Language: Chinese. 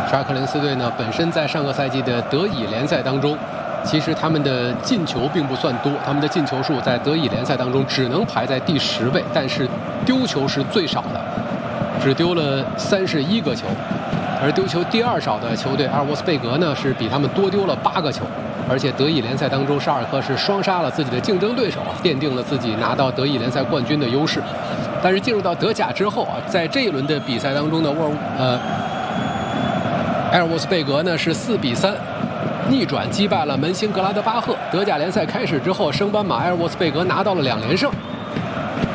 沙克林斯队呢，本身在上个赛季的德乙联赛当中，其实他们的进球并不算多，他们的进球数在德乙联赛当中只能排在第10位，但是丢球是最少的，只丢了31个球，而丢球第2少的球队阿尔沃斯贝格呢，是比他们多丢了8个球。而且德乙联赛当中，沙尔克是双杀了自己的竞争对手，奠定了自己拿到德乙联赛冠军的优势。但是进入到德甲之后啊，在这一轮的比赛当中呢，埃尔沃斯贝格呢是4比3逆转击败了门兴格拉德巴赫。德甲联赛开始之后，升班马埃尔沃斯贝格拿到了2连胜。